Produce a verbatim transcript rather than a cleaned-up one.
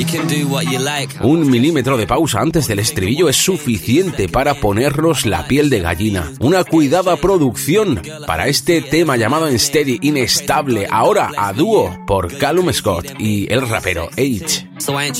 Un milímetro de pausa antes del estribillo es suficiente para ponernos la piel de gallina. Una cuidada producción para este tema llamado Unsteady, inestable, ahora a dúo por Callum Scott y el rapero H.